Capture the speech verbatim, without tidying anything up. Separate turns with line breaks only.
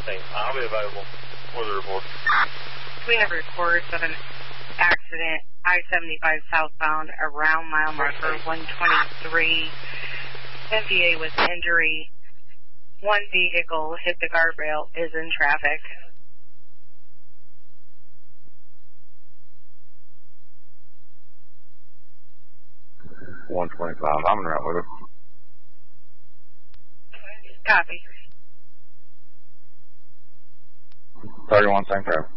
sixteen. I'll be available for the report.
We have reports of an accident, I seventy-five southbound around mile marker one twenty-three. M V A with injury. One vehicle hit the guardrail, is in traffic.
one twenty-five, I'm en route with her.
Copy.
thirty-one, Saint Clair.